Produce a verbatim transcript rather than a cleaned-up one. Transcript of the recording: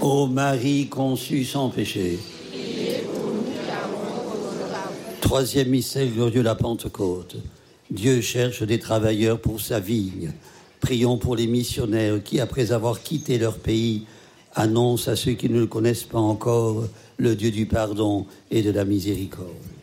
Ô Marie conçue sans péché. Troisième mystère glorieux, la Pentecôte. Dieu cherche des travailleurs pour sa vigne. Prions pour les missionnaires qui, après avoir quitté leur pays, annoncent à ceux qui ne le connaissent pas encore le Dieu du pardon et de la miséricorde.